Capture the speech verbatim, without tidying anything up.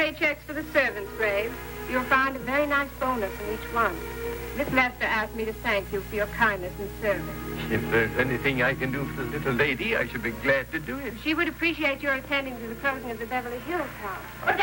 paychecks for the servants, Graves. You'll find a very nice bonus in each one. Miss Lester asked me to thank you for your kindness and service. If there's anything I can do for the little lady, I should be glad to do it. She would appreciate your attending to the closing of the Beverly Hills house.